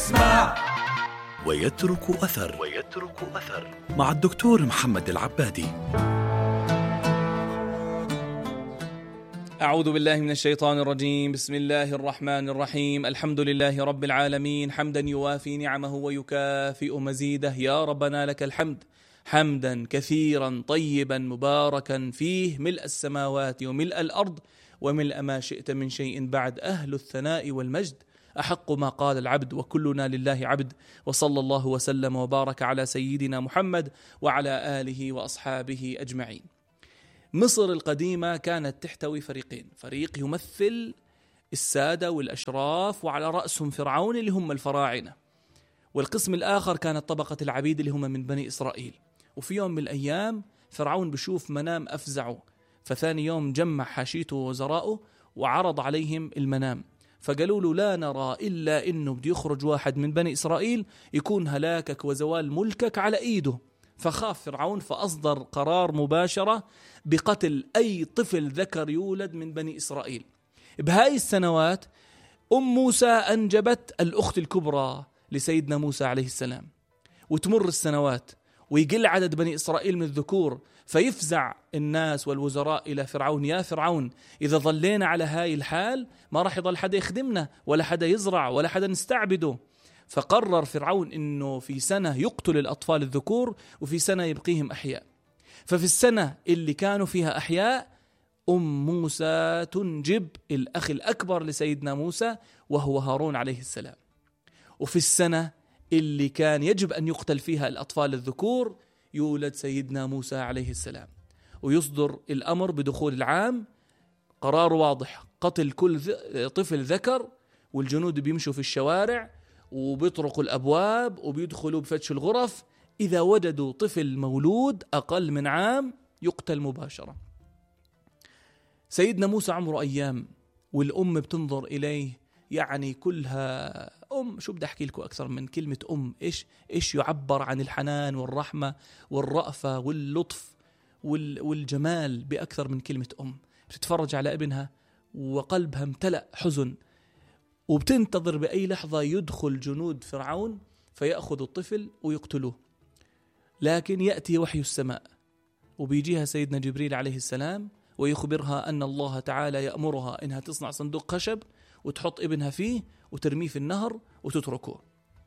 اسمع ويترك أثر مع الدكتور محمد العبادي. أعوذ بالله من الشيطان الرجيم. بسم الله الرحمن الرحيم. الحمد لله رب العالمين، حمدا يوافي نعمه ويكافئ مزيده. يا ربنا لك الحمد حمدا كثيرا طيبا مباركا فيه، ملء السماوات وملء الأرض وملء ما شئت من شيء بعد. أهل الثناء والمجد أحق ما قال العبد، وكلنا لله عبد. وصلى الله وسلم وبارك على سيدنا محمد وعلى آله وأصحابه أجمعين. مصر القديمة كانت تحتوي فريقين، فريق يمثل السادة والأشراف وعلى رأسهم فرعون اللي هم الفراعنة، والقسم الآخر كانت طبقة العبيد اللي هم من بني إسرائيل. وفي يوم من الأيام فرعون بشوف منام أفزعه، فثاني يوم جمع حاشيته ووزراءه وعرض عليهم المنام، فقالوا له لا نرى إلا إنه بده يخرج واحد من بني إسرائيل يكون هلاكك وزوال ملكك على إيده. فخاف فرعون فأصدر قرار مباشرة بقتل أي طفل ذكر يولد من بني إسرائيل. بهاي السنوات موسى أنجبت الأخت الكبرى لسيدنا موسى عليه السلام، وتمر السنوات ويقل عدد بني إسرائيل من الذكور، فيفزع الناس والوزراء إلى فرعون: يا فرعون، إذا ظلينا على هاي الحال ما راح يضل حدا يخدمنا ولا حدا يزرع ولا حدا نستعبده. فقرر فرعون إنه في سنة يقتل الأطفال الذكور وفي سنة يبقيهم أحياء. ففي السنة اللي كانوا فيها أحياء موسى تنجب الأخ الأكبر لسيدنا موسى وهو هارون عليه السلام. وفي السنة اللي كان يجب أن يقتل فيها الأطفال الذكور يولد سيدنا موسى عليه السلام، ويصدر الأمر بدخول العام، قرار واضح: قتل كل طفل ذكر، والجنود بيمشوا في الشوارع وبيطرقوا الأبواب وبيدخلوا بفتش الغرف، إذا وجدوا طفل مولود أقل من عام يقتل مباشرة. سيدنا موسى عمره أيام والأم بتنظر إليه، يعني كلها شو بدي أحكي لكم أكثر من كلمة أم؟ إيش يعبر عن الحنان والرحمة والرأفة واللطف والجمال بأكثر من كلمة أم. بتتفرج على ابنها وقلبها امتلأ حزن، وبتنتظر بأي لحظة يدخل جنود فرعون فيأخذ الطفل ويقتلوه. لكن يأتي وحي السماء وبيجيها سيدنا جبريل عليه السلام ويخبرها أن الله تعالى يأمرها إنها تصنع صندوق خشب وتحط ابنها فيه وترميه في النهر وتتركه.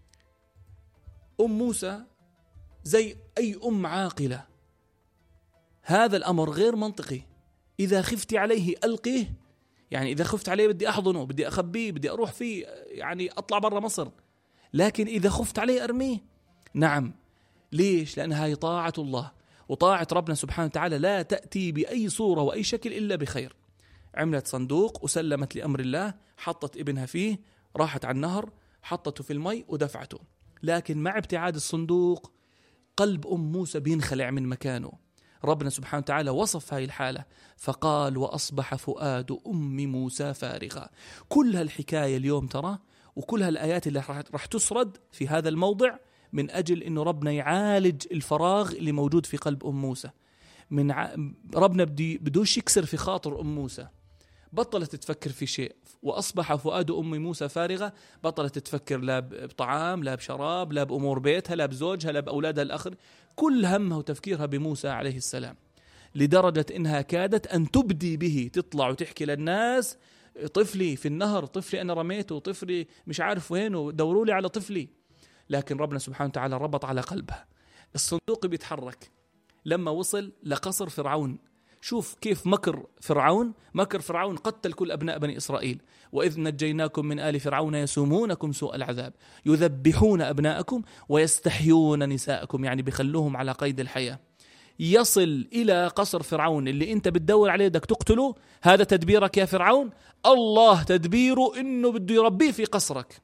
موسى زي أي عاقلة هذا الأمر غير منطقي. إذا خفت عليه ألقيه، يعني إذا خفت عليه بدي أحضنه، بدي أخبيه، بدي أروح فيه، يعني أطلع برا مصر. لكن إذا خفت عليه أرميه. نعم. ليش؟ لأن هاي طاعة الله، وطاعة ربنا سبحانه وتعالى لا تأتي بأي صورة وأي شكل إلا بخير. عملت صندوق وسلمت لأمر الله، حطت ابنها فيه، راحت على النهر، حطته في المي ودفعته. لكن مع ابتعاد الصندوق قلب موسى بينخلع من مكانه. ربنا سبحانه وتعالى وصف هاي الحالة فقال: وأصبح فؤاد موسى فارغا. كل هالحكاية اليوم ترى، وكل هالآيات اللي رح تسرد في هذا الموضع من أجل إنه ربنا يعالج الفراغ اللي موجود في قلب موسى. ربنا بدوش يكسر في خاطر موسى، بطلت تفكر في شيء. وأصبح فؤاد موسى فارغة، بطلت تفكر لا بطعام لا بشراب لا بأمور بيتها لا بزوجها لا بأولادها الآخر، كل همها وتفكيرها بموسى عليه السلام، لدرجة إنها كادت أن تبدي به، تطلع وتحكي للناس: طفلي في النهر، طفلي أنا رميته، طفلي مش عارف وينه، دوروا لي على طفلي. لكن ربنا سبحانه وتعالى ربط على قلبها. الصندوق بيتحرك لما وصل لقصر فرعون. شوف كيف مكر فرعون قتل كل أبناء بني إسرائيل: وإذ نجيناكم من آل فرعون يسومونكم سوء العذاب يذبحون أبناءكم ويستحيون نساءكم، يعني بيخلوهم على قيد الحياة. يصل إلى قصر فرعون اللي أنت بتدور عليه بدك تقتله. هذا تدبيرك يا فرعون؟ الله تدبيره إنه بده يربيه في قصرك.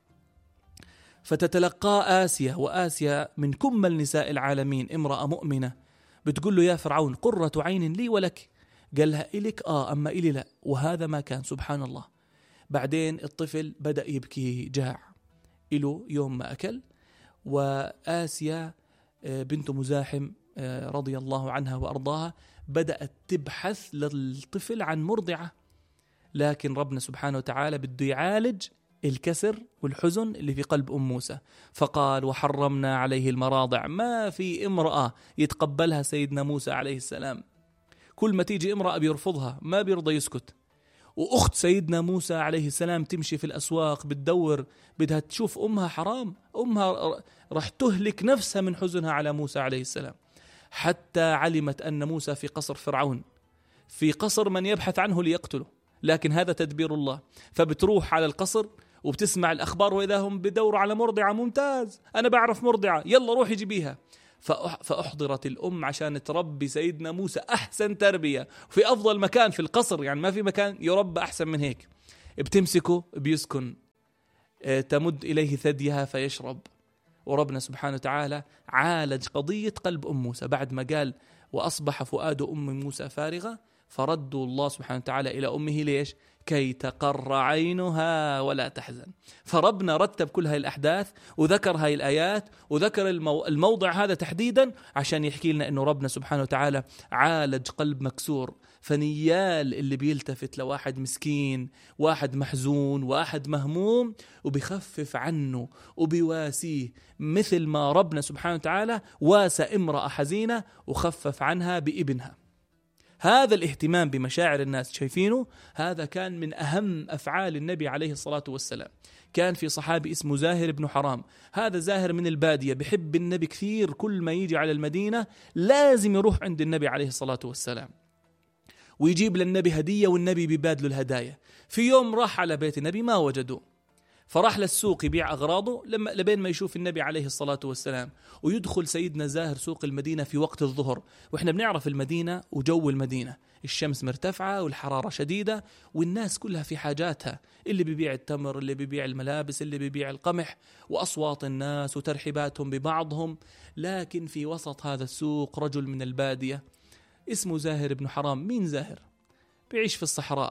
فتتلقى آسيا، وآسيا من كمل نساء العالمين، امرأة مؤمنة، بتقول له: يا فرعون، قرة عين لي ولك. قال لها: إلك أما إلي لا. وهذا ما كان، سبحان الله. بعدين الطفل بدأ يبكي، جاع إله يوم ما أكل. وآسيا بنت مزاحم رضي الله عنها وأرضاها بدأت تبحث للطفل عن مرضعة، لكن ربنا سبحانه وتعالى بده يعالج الكسر والحزن اللي في قلب موسى. فقال وحرمنا عليه المراضع. ما في امرأة يتقبلها سيدنا موسى عليه السلام، كل ما تيجي امرأة بيرفضها، ما بيرضى يسكت. وأخت سيدنا موسى عليه السلام تمشي في الأسواق بتدور، بدها تشوف أمها، حرام، أمها راح تهلك نفسها من حزنها على موسى عليه السلام. حتى علمت أن موسى في قصر فرعون، في قصر من يبحث عنه ليقتله، لكن هذا تدبير الله. فبتروح على القصر وبتسمع الأخبار، وإذا هم بدوروا على مرضعة، ممتاز، أنا بعرف مرضعة، يلا روحي جيبيها. فأحضرت الأم عشان تربي سيدنا موسى أحسن تربية في أفضل مكان في القصر، يعني ما في مكان يربى أحسن من هيك. بتمسكه بيسكن، تمد إليه ثديها فيشرب. وربنا سبحانه وتعالى عالج قضية قلب موسى بعد ما قال وأصبح فؤاد موسى فارغة، فردوا الله سبحانه وتعالى إلى أمه. ليش؟ كي تقر عينها ولا تحزن. فربنا رتب كل هاي الأحداث وذكر هاي الآيات وذكر الموضع هذا تحديدا عشان يحكي لنا أنه ربنا سبحانه وتعالى عالج قلب مكسور. فنيال اللي بيلتفت لواحد مسكين، واحد محزون، واحد مهموم، وبيخفف عنه وبيواسيه، مثل ما ربنا سبحانه وتعالى واسى امرأة حزينة وخفف عنها بابنها. هذا الاهتمام بمشاعر الناس شايفينه، هذا كان من أهم أفعال النبي عليه الصلاة والسلام. كان في صحابي اسمه زاهر بن حرام، هذا زاهر من البادية، بحب النبي كثير، كل ما يجي على المدينة لازم يروح عند النبي عليه الصلاة والسلام ويجيب للنبي هدية، والنبي بيبادله الهدايا. في يوم راح على بيت النبي ما وجدوه، فراح للسوق يبيع أغراضه لبين ما يشوف النبي عليه الصلاة والسلام. ويدخل سيدنا زاهر سوق المدينة في وقت الظهر، وإحنا بنعرف المدينة وجو المدينة، الشمس مرتفعة والحرارة شديدة والناس كلها في حاجاتها، اللي بيبيع التمر، اللي بيبيع الملابس، اللي بيبيع القمح، وأصوات الناس وترحيباتهم ببعضهم. لكن في وسط هذا السوق رجل من البادية اسمه زاهر بن حرام. مين زاهر؟ بيعيش في الصحراء،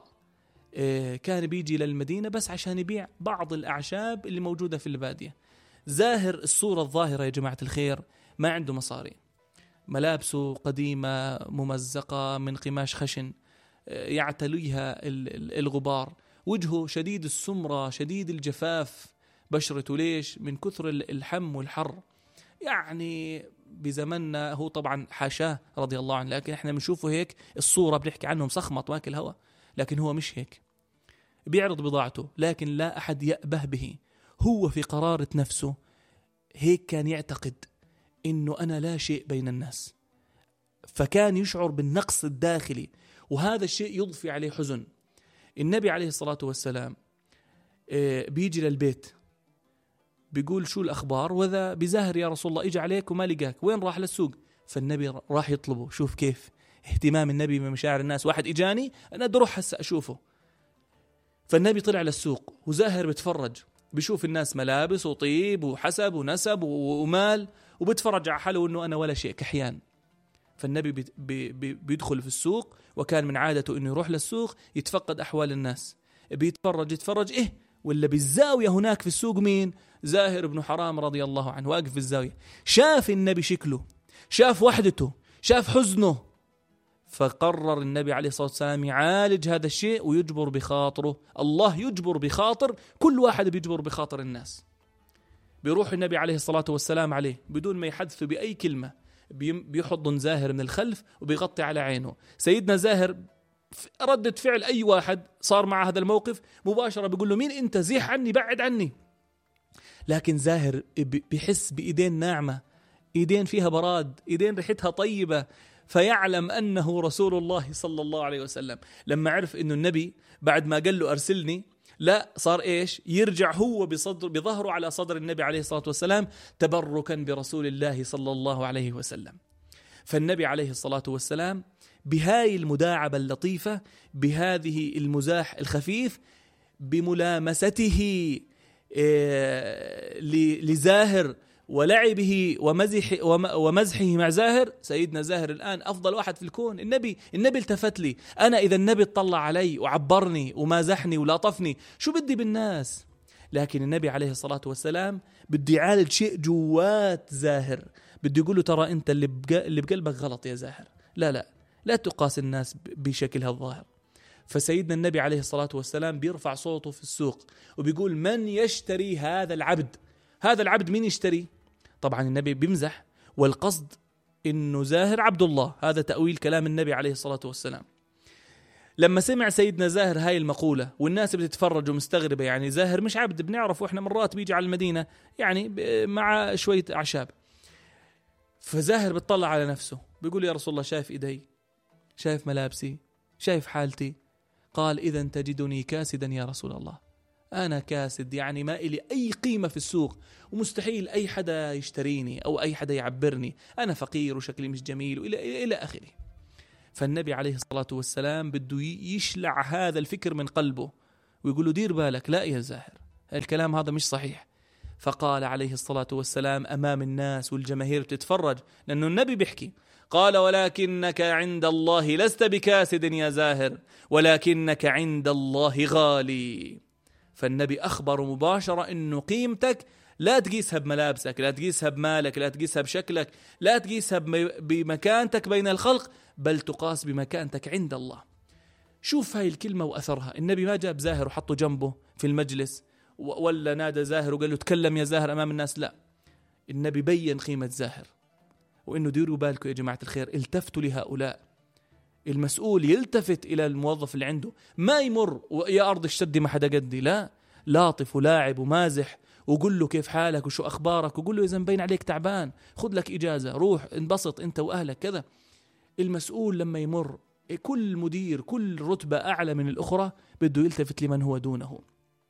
كان بيجي للمدينة بس عشان يبيع بعض الأعشاب اللي موجودة في البادية. زاهر الصورة الظاهرة يا جماعة الخير ما عنده مصاري، ملابسه قديمة ممزقة من قماش خشن يعتليها الغبار، وجهه شديد السمرة شديد الجفاف، بشرته ليش؟ من كثر الحم والحر. يعني بزمننا هو طبعا حاشاه رضي الله عنه، لكن احنا بنشوفه هيك الصورة بنحكي عنه مسخمط واكل هوا، لكن هو مش هيك. بيعرض بضاعته لكن لا أحد يأبه به، هو في قرارة نفسه هيك كان يعتقد إنه أنا لا شيء بين الناس، فكان يشعر بالنقص الداخلي، وهذا الشيء يضفي عليه حزن. النبي عليه الصلاة والسلام بيجي للبيت بيقول شو الأخبار، وذا بزاهر يا رسول الله إجا عليك وما لقاك، وين راح للسوق؟ فالنبي راح يطلبه. شوف كيف اهتمام النبي بمشاعر الناس، واحد إجاني أنا بدي أروح هسه أشوفه. فالنبي طلع للسوق وزاهر بتفرج، بيشوف الناس ملابس وطيب وحسب ونسب ومال، وبتفرج على حاله إنه أنا ولا شيء كحيان. فالنبي بيدخل في السوق، وكان من عادته إنه يروح للسوق يتفقد أحوال الناس، يتفرج إيه، ولا بالزاوية هناك في السوق مين؟ زاهر بن حرام رضي الله عنه واقف في الزاوية، شاف النبي شكله، شاف وحدته، شاف حزنه، فقرر النبي عليه الصلاة والسلام يعالج هذا الشيء ويجبر بخاطره. الله يجبر بخاطر كل واحد، بيجبر بخاطر الناس. بيروح النبي عليه الصلاة والسلام عليه بدون ما يحدثوا بأي كلمة، بيحضن زاهر من الخلف وبيغطي على عينه. سيدنا زاهر ردة فعل أي واحد صار مع هذا الموقف مباشرة بيقول له مين أنت؟ زيح عني، بعد عني. لكن زاهر بيحس بإيدين ناعمة، إيدين فيها براد، إيدين ريحتها طيبة، فيعلم أنه رسول الله صلى الله عليه وسلم. لما عرف أنه النبي بعد ما قال له أرسلني، لا صار إيش؟ يرجع هو بظهره على صدر النبي عليه الصلاة والسلام تبركا برسول الله صلى الله عليه وسلم. فالنبي عليه الصلاة والسلام بهاي المداعبة اللطيفة، بهذه المزاح الخفيف، بملامسته لزاهر ولعبه ومزحه مع زاهر، سيدنا زاهر الآن أفضل واحد في الكون. النبي التفت لي أنا، إذا النبي اطلع علي وعبرني ومازحني ولطفني شو بدي بالناس؟ لكن النبي عليه الصلاة والسلام بده يعالج شيء جوات زاهر، بده يقول له ترى أنت اللي بقلبك غلط يا زاهر، لا تقاس الناس بشكلها الظاهر. فسيدنا النبي عليه الصلاة والسلام بيرفع صوته في السوق وبيقول من يشتري هذا العبد؟ هذا العبد مين يشتري؟ طبعا النبي بيمزح، والقصد إنه زاهر عبد الله، هذا تأويل كلام النبي عليه الصلاة والسلام. لما سمع سيدنا زاهر هاي المقولة والناس بتتفرج ومستغربة، يعني زاهر مش عبد بنعرفه إحنا مرات بيجي على المدينة يعني مع شوية أعشاب، فزاهر بتطلع على نفسه بيقول يا رسول الله شايف إيدي، شايف ملابسي، شايف حالتي؟ قال إذا تجدني كاسدا يا رسول الله، أنا كاسد، يعني ما إلي أي قيمة في السوق، ومستحيل أي حدا يشتريني أو أي حدا يعبرني، أنا فقير وشكلي مش جميل إلى آخره. فالنبي عليه الصلاة والسلام بده يشلع هذا الفكر من قلبه ويقول له دير بالك، لا يا زاهر الكلام هذا مش صحيح. فقال عليه الصلاة والسلام أمام الناس والجماهير بتتفرج، لأنه النبي بيحكي، قال ولكنك عند الله لست بكاسد يا زاهر، ولكنك عند الله غالي. فالنبي أخبر مباشرة أنه قيمتك لا تقيسها بملابسك، لا تقيسها بمالك، لا تقيسها بشكلك، لا تقيسها بمكانتك بين الخلق، بل تقاس بمكانتك عند الله. شوف هاي الكلمة وأثرها. النبي ما جاب زاهر وحطه جنبه في المجلس ولا نادى زاهر وقال له تكلم يا زاهر أمام الناس، لا، النبي بيّن قيمة زاهر، وإنه ديروا بالكم يا جماعة الخير، التفتوا لهؤلاء. المسؤول يلتفت إلى الموظف اللي عنده، ما يمر ويا أرض الشد ما حدا قدي، لا، لاطف ولاعب ومازح وقول له كيف حالك وشو أخبارك، وقول له إذا مبين عليك تعبان خذ لك إجازة، روح انبسط أنت وأهلك كذا. المسؤول لما يمر، كل مدير كل رتبة أعلى من الأخرى بده يلتفت لمن هو دونه،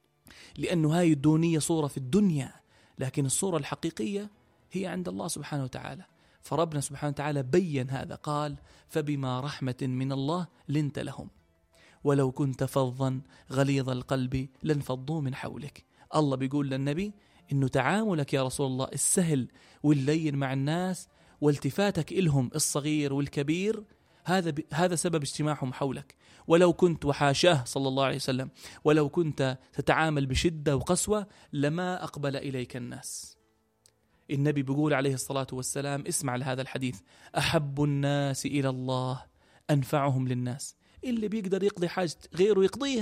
لأنه هاي الدونية صورة في الدنيا، لكن الصورة الحقيقية هي عند الله سبحانه وتعالى. فربنا سبحانه وتعالى بيّن هذا، قال فبما رحمة من الله لنت لهم ولو كنت فظا غليظ القلب لانفضوا من حولك. الله بيقول للنبي إنه تعاملك يا رسول الله السهل واللين مع الناس والتفاتك إلهم الصغير والكبير، هذا سبب اجتماعهم حولك. ولو كنت، وحاشاه صلى الله عليه وسلم، ولو كنت تتعامل بشدة وقسوة لما أقبل إليك الناس. النبي بيقول عليه الصلاة والسلام، اسمع لهذا الحديث، أحب الناس إلى الله أنفعهم للناس. اللي بيقدر يقضي حاجة غيره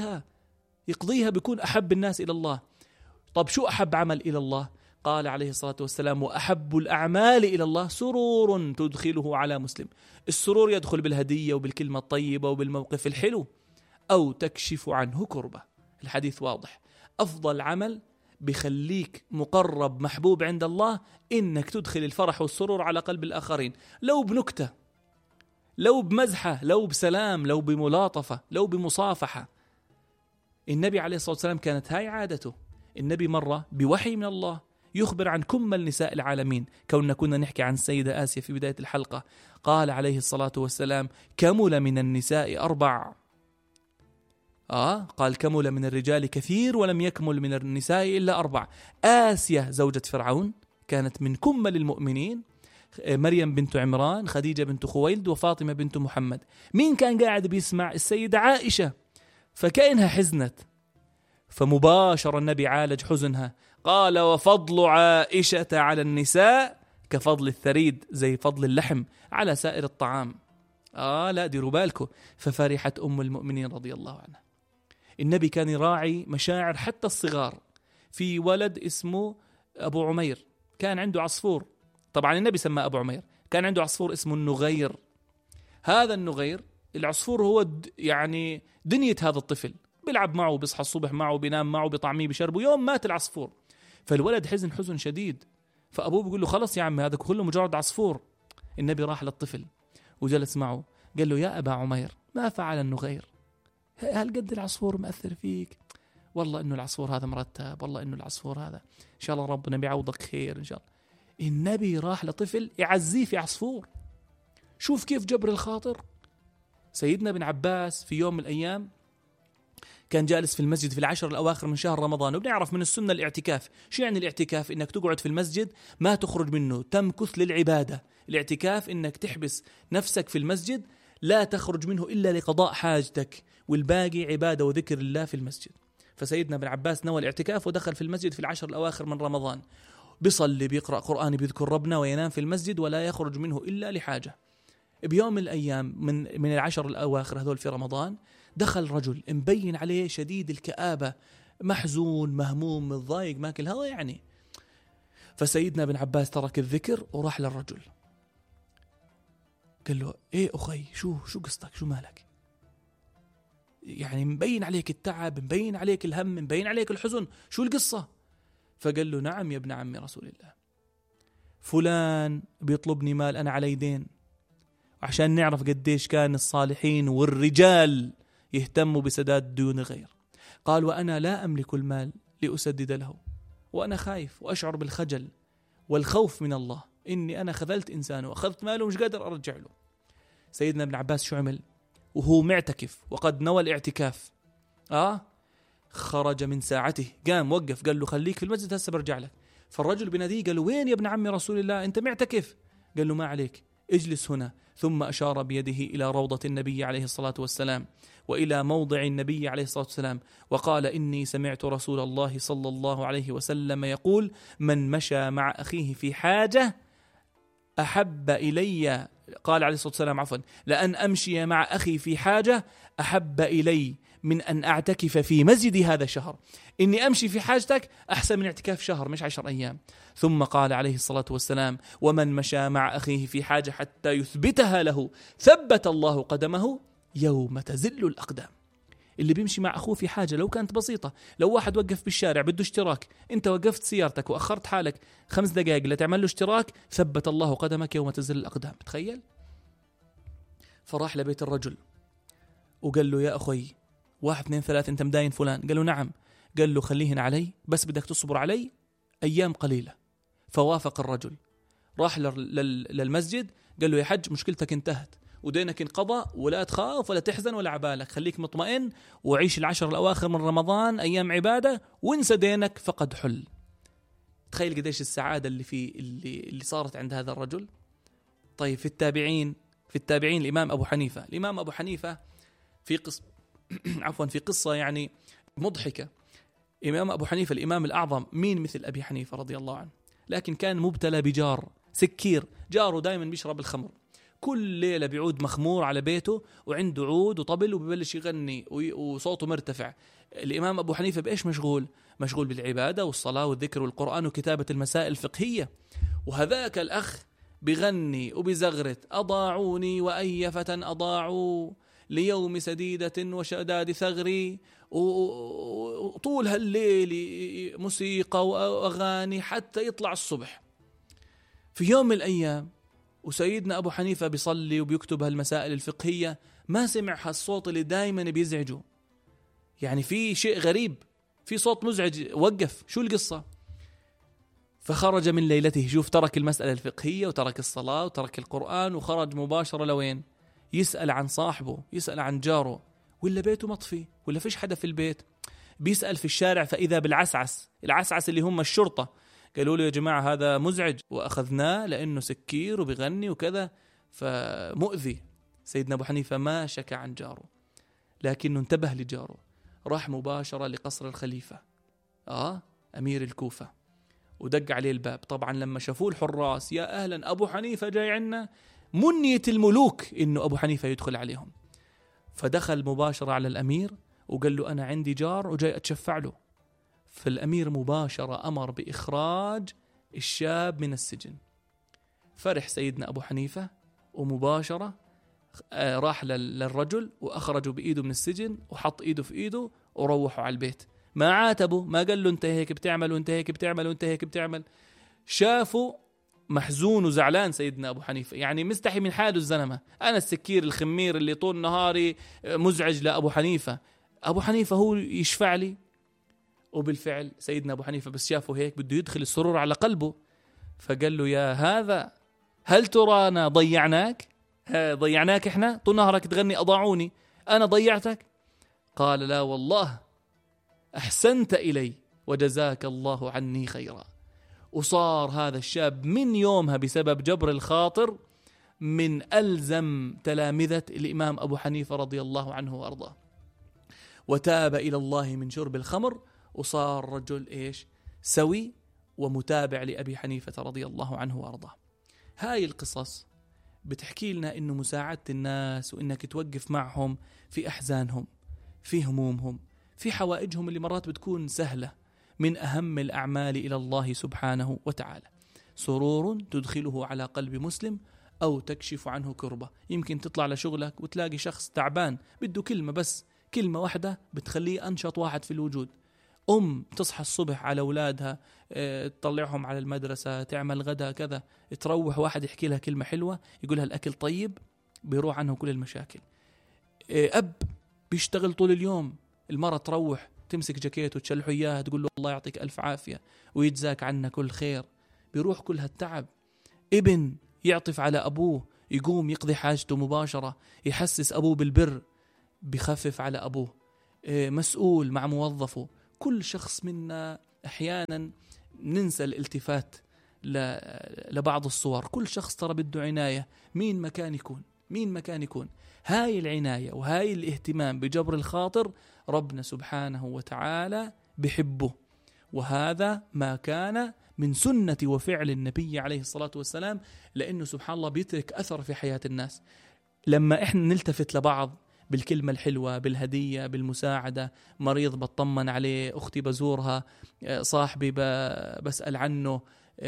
يقضيها بيكون أحب الناس إلى الله. طب شو أحب عمل إلى الله؟ قال عليه الصلاة والسلام وأحب الأعمال إلى الله سرور تدخله على مسلم. السرور يدخل بالهدية وبالكلمة الطيبة وبالموقف الحلو، أو تكشف عنه كربة. الحديث واضح، أفضل عمل بخليك مقرب محبوب عند الله إنك تدخل الفرح والسرور على قلب الآخرين، لو بنكتة، لو بمزحة، لو بسلام، لو بملاطفة، لو بمصافحة. النبي عليه الصلاة والسلام كانت هاي عادته. النبي مرة بوحي من الله يخبر عن كمل نساء العالمين، كنا نحكي عن السيدة آسيا في بداية الحلقة، قال عليه الصلاة والسلام كمل من النساء 4. قال كمل من الرجال كثير ولم يكمل من النساء إلا 4. آسيا زوجة فرعون كانت من كمل المؤمنين، مريم بنت عمران، خديجة بنت خويلد، وفاطمة بنت محمد. مين كان قاعد بيسمع؟ السيدة عائشة، فكأنها حزنت، فمباشر النبي عالج حزنها، قال وفضل عائشة على النساء كفضل الثريد، زي فضل اللحم على سائر الطعام. لا ديروا بالكم. ففرحت أم المؤمنين رضي الله عنها. النبي كان يراعي مشاعر حتى الصغار. في ولد اسمه أبو عمير، كان عنده عصفور، طبعا النبي سماه أبو عمير، كان عنده عصفور اسمه النغير. هذا النغير، العصفور هو يعني دنيا هذا الطفل، بيلعب معه، بيصحى الصبح معه، بينام معه، بيطعميه، بشربه. يوم مات العصفور، فالولد حزن شديد، فأبوه بيقول له خلص يا عمي هذا كله مجرد عصفور. النبي راح للطفل وجلس معه، قال له يا أبا عمير ما فعل النغير؟ هل قد العصفور مأثر فيك؟ والله إنه العصفور هذا مرتب، والله إنه العصفور هذا إن شاء الله ربنا بيعوضك خير إن شاء الله. النبي راح لطفل يعزيه في عصفور. شوف كيف جبر الخاطر. سيدنا ابن عباس في يوم من الأيام كان جالس في المسجد في العشر الأواخر من شهر رمضان، وبنعرف من السنة الاعتكاف. شو يعني الاعتكاف؟ إنك تقعد في المسجد ما تخرج منه، تمكث للعبادة. الاعتكاف إنك تحبس نفسك في المسجد لا تخرج منه إلا لقضاء حاجتك، والباقي عبادة وذكر الله في المسجد. فسيدنا ابن عباس نوى الاعتكاف ودخل في المسجد في العشر الأواخر من رمضان، بيصلي، بيقرأ قرآن، بيذكر ربنا، وينام في المسجد ولا يخرج منه إلا لحاجة. بيوم من الأيام من العشر الأواخر هذول في رمضان، دخل رجل مبين عليه شديد الكآبة، محزون مهموم متضايق ماكل هوا يعني. فسيدنا ابن عباس ترك الذكر وراح للرجل، قال له ايه أخي، شو قصتك، شو مالك؟ يعني مبين عليك التعب، مبين عليك الهم، مبين عليك الحزن، شو القصة؟ فقال له نعم يا ابن عم رسول الله، فلان بيطلبني مال أنا علي دين، عشان نعرف قديش كان الصالحين والرجال يهتموا بسداد ديون غير. قال وأنا لا أملك المال لأسدد له، وأنا خايف وأشعر بالخجل والخوف من الله، إني أنا خذلت إنسان وأخذت ماله ومش قادر أرجع له. سيدنا ابن عباس شو عمل وهو معتكف وقد نوى الاعتكاف؟ خرج من ساعته، قام وقف، قال له خليك في المسجد هسه برجع لك. فالرجل بناديه قال له وين يا ابن عم رسول الله، أنت معتكف؟ قال له ما عليك، اجلس هنا. ثم أشار بيده إلى روضة النبي عليه الصلاة والسلام وإلى موضع النبي عليه الصلاة والسلام، وقال إني سمعت رسول الله صلى الله عليه وسلم يقول من مشى مع أخيه في حاجة أحب إلي، قال عليه الصلاة والسلام عفوا، لأن أمشي مع أخي في حاجة أحب إلي من أن أعتكف في مسجدي هذا الشهر. إني أمشي في حاجتك أحسن من اعتكاف شهر مش 10 أيام. ثم قال عليه الصلاة والسلام ومن مشى مع أخيه في حاجة حتى يثبتها له ثبت الله قدمه يوم تزل الأقدام. اللي بيمشي مع أخوه في حاجة لو كانت بسيطة، لو واحد وقف بالشارع بده اشتراك، انت وقفت سيارتك وأخرت حالك 5 دقائق لتعمل له اشتراك، ثبت الله قدمك يوم تزل الأقدام. تخيل. فراح لبيت الرجل وقال له يا أخي 1 2 3 انت مداين فلان؟ قال له نعم. قال له خليهن علي، بس بدك تصبر علي أيام قليلة. فوافق الرجل، راح للمسجد، قال له يا حج مشكلتك انتهت ودينك انقضى، ولا تخاف ولا تحزن ولا عبالك، خليك مطمئن وعيش العشر الأواخر من رمضان أيام عبادة وانسى دينك فقد حل. تخيل قديش السعادة اللي صارت عند هذا الرجل. طيب في التابعين الإمام أبو حنيفة في قصة يعني مضحكة. إمام أبو حنيفة الإمام الأعظم، مين مثل أبي حنيفة رضي الله عنه، لكن كان مبتلى بجار سكير، جاره دائما بيشرب الخمر، كل ليلة بيعود مخمور على بيته وعنده عود وطبل وبيبلش يغني وصوته مرتفع. الإمام أبو حنيفة بإيش مشغول بالعبادة والصلاة والذكر والقرآن وكتابة المسائل الفقهية، وهذاك الأخ بيغني وبيزغرت أضاعوني وأي فتى أضاعوا ليوم سديدة وشداد ثغري، وطول هالليل موسيقى وأغاني حتى يطلع الصبح. في يوم من الأيام وسيدنا أبو حنيفة بيصلي وبيكتب هالمسائل الفقهية، ما سمع هالصوت اللي دايما بيزعجه، يعني في شيء غريب، في صوت مزعج، وقف شو القصة؟ فخرج من ليلته، شوف ترك المسألة الفقهية وترك الصلاة وترك القرآن وخرج مباشرة لوين؟ يسأل عن صاحبه، يسأل عن جاره، ولا بيته مطفي ولا فيش حدا في البيت. بيسأل في الشارع فإذا العسعس اللي هم الشرطة، قالوا له يا جماعة هذا مزعج وأخذناه لأنه سكير وبيغني وكذا فمؤذي. سيدنا أبو حنيفة ما شكى عن جاره، لكنه انتبه لجاره، راح مباشرة لقصر الخليفة أمير الكوفة ودق عليه الباب. طبعا لما شافوه الحراس، يا أهلا أبو حنيفة جاي عنا، منية الملوك إنه أبو حنيفة يدخل عليهم. فدخل مباشرة على الأمير وقال له أنا عندي جار وجاي أتشفع له. فالأمير مباشرة أمر بإخراج الشاب من السجن. فرح سيدنا أبو حنيفة ومباشرة راح للرجل وأخرجوا بإيده من السجن وحط إيده في إيده وروحوا على البيت. ما عاتبه، ما قال له أنت هيك بتعمل وأنت هيك بتعمل وأنت هيك بتعمل. شافوا محزون وزعلان سيدنا أبو حنيفة، يعني مستحي من حاله الزلمة، أنا السكير الخمير اللي طول نهاري مزعج لأبو حنيفة، أبو حنيفة هو يشفع لي. وبالفعل سيدنا أبو حنيفة بس شافه هيك بده يدخل السرور على قلبه، فقال له يا هذا هل ترانا ضيعناك إحنا؟ طول نهارك تغني أضاعوني، أنا ضيعتك؟ قال لا والله أحسنت إلي وجزاك الله عني خيرا. وصار هذا الشاب من يومها بسبب جبر الخاطر من ألزم تلامذة الإمام أبو حنيفة رضي الله عنه وأرضاه، وتاب إلى الله من شرب الخمر، وصار رجل سوي ومتابع لأبي حنيفة رضي الله عنه وأرضاه. هاي القصص بتحكي لنا إنه مساعدة الناس وإنك توقف معهم في أحزانهم، في همومهم، في حوائجهم اللي مرات بتكون سهلة، من أهم الأعمال إلى الله سبحانه وتعالى. سرور تدخله على قلب مسلم أو تكشف عنه كربة. يمكن تطلع لشغلك وتلاقي شخص تعبان بده كلمة، بس كلمة واحدة بتخليه أنشط واحد في الوجود. تصحى الصبح على أولادها، تطلعهم على المدرسة، تعمل غدا كذا، تروح واحد يحكي لها كلمة حلوة، يقولها الأكل طيب، بيروح عنه كل المشاكل. أب بيشتغل طول اليوم، المرة تروح تمسك جاكيته وتشلحه إياها، تقول له الله يعطيك ألف عافية ويجزاك عنا كل خير، بيروح كل هالتعب. ابن يعطف على أبوه، يقوم يقضي حاجته مباشرة، يحسس أبوه بالبر، بيخفف على أبوه. مسؤول مع موظفه. كل شخص منا أحيانا ننسى الالتفات لبعض الصور. كل شخص ترى بده عناية، مين مكان يكون. هاي العناية وهاي الاهتمام بجبر الخاطر ربنا سبحانه وتعالى بحبه، وهذا ما كان من سنة وفعل النبي عليه الصلاة والسلام، لأنه سبحان الله بيترك أثر في حياة الناس. لما إحنا نلتفت لبعض بالكلمة الحلوة، بالهدية، بالمساعدة، مريض بطمن عليه، أختي بزورها، صاحبي بسأل عنه،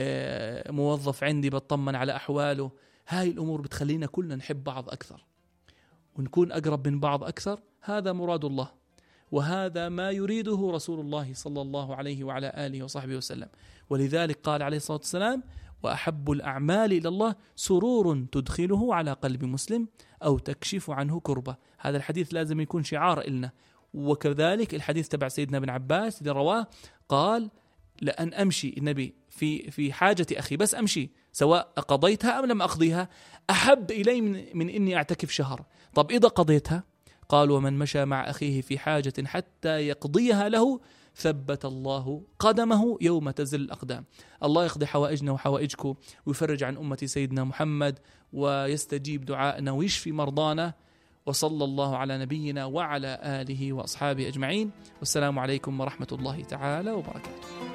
موظف عندي بطمن على أحواله، هاي الأمور بتخلينا كلنا نحب بعض أكثر ونكون أقرب من بعض أكثر. هذا مراد الله، وهذا ما يريده رسول الله صلى الله عليه وعلى آله وصحبه وسلم. ولذلك قال عليه الصلاة والسلام: وأحب الأعمال إلى الله سرور تدخله على قلب مسلم أو تكشف عنه كربة. هذا الحديث لازم يكون شعار إلنا. وكذلك الحديث تبع سيدنا ابن عباس اللي رواه، قال: لأن أمشي النبي في حاجة أخي، بس أمشي سواء قضيتها أم لم أقضيها، أحب إلي من إني أعتكف شهر. طب إذا قضيتها، قال: ومن مشى مع أخيه في حاجة حتى يقضيها له ثبت الله قدمه يوم تزل الأقدام. الله يقضي حوائجنا وحوائجكم، ويفرج عن أمة سيدنا محمد، ويستجيب دعائنا، ويشفي مرضانا. وصلى الله على نبينا وعلى آله وأصحابه أجمعين. والسلام عليكم ورحمة الله تعالى وبركاته.